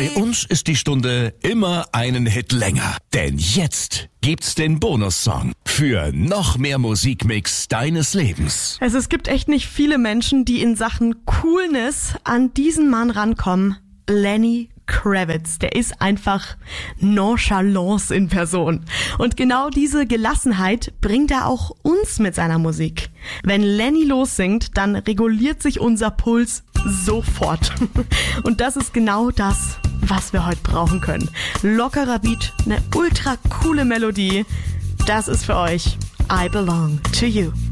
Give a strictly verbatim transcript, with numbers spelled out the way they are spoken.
Bei uns ist die Stunde immer einen Hit länger. Denn jetzt gibt's den Bonussong für noch mehr Musikmix deines Lebens. Also es gibt echt nicht viele Menschen, die in Sachen Coolness an diesen Mann rankommen. Lenny Kravitz, der ist einfach Nonchalance in Person. Und genau diese Gelassenheit bringt er auch uns mit seiner Musik. Wenn Lenny lossingt, dann reguliert sich unser Puls sofort. Und das ist genau das, was wir heute brauchen können. Lockerer Beat, eine ultra coole Melodie. Das ist für euch I Belong to You.